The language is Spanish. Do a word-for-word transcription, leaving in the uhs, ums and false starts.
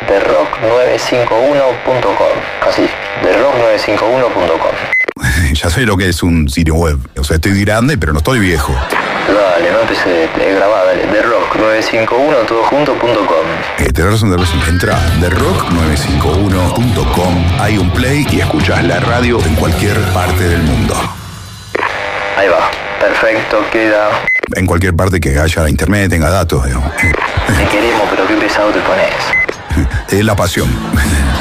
the rock nueve cinco uno punto com. Así, the rock nueve cinco uno punto com. Ya sé lo que es un sitio web. O sea, estoy grande, pero no estoy viejo. Dale, no empecé, he grabado, dale. the rock nueve cinco uno todo junto punto com. Eh, tenés razón, tenés razón. Entra a the rock nueve cinco uno punto com. Hay un play y escuchás la radio en cualquier parte del mundo. Ahí va, perfecto, queda. En cualquier parte que haya internet, tenga datos, digamos. Te queremos, pero qué pesado te pones. Es la pasión.